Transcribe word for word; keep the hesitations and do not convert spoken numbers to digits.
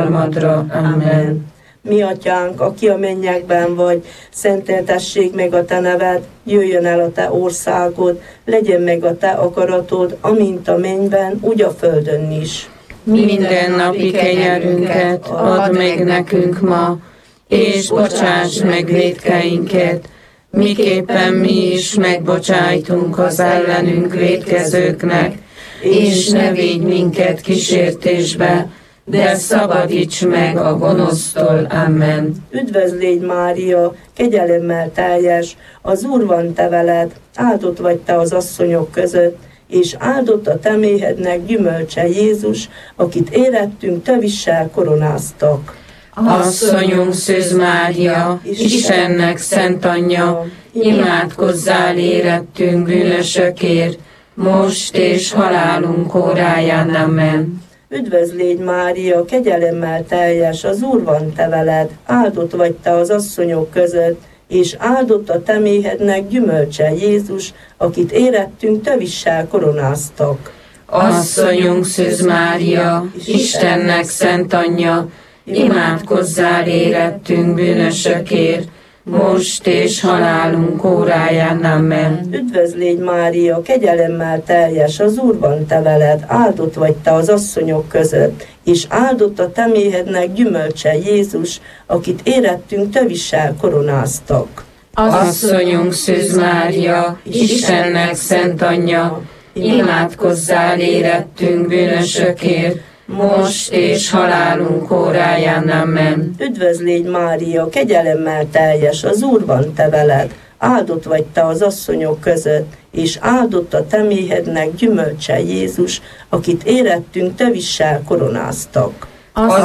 hatalmadra. Amen. Mi atyánk, aki a mennyekben vagy, szenteltessék meg a te neved, jöjjön el a te országod, legyen meg a te akaratod, amint a mennyben, úgy a földön is. Minden napi kenyerünket add meg nekünk ma, és bocsáss meg vétkeinket, miképpen mi is megbocsájtunk az ellenünk vétkezőknek, és ne védj minket kísértésbe, de szabadíts meg a gonosztól. Amen. Üdvözlégy Mária, kegyelemmel teljes, az Úr van te veled, áldott vagy te az asszonyok között, és áldott a te méhednek gyümölcse Jézus, akit érettünk tövissel koronáztak. Asszonyunk Szűz Mária, Istennek szent anyja, imádkozzál érettünk bűnösökért, most és halálunk óráján. Amen. Üdvözlégy Mária, kegyelemmel teljes, az Úr van te veled, áldott vagy te az asszonyok között, és áldott a te méhednek gyümölcse Jézus, akit érettünk tövissel koronáztak. Asszonyunk Szűz Mária, Istennek szent anyja, imádkozzál érettünk bűnösökért, most és halálunk óráján. Amen. Üdvözlégy Mária, kegyelemmel teljes, az Úr van te veled, áldott vagy te az asszonyok között, és áldott a te méhednek gyümölcse Jézus, akit érettünk tövissel koronáztak. Asszonyunk Szűz Mária, Istennek szent anyja, imádkozzál érettünk bűnösökért, most és halálunk óráján. Amen. Üdvözlégy Mária, kegyelemmel teljes, az Úr van te veled, áldott vagy te az asszonyok között, és áldott a te méhednek gyümölcse Jézus, akit érettünk tövissel koronáztak.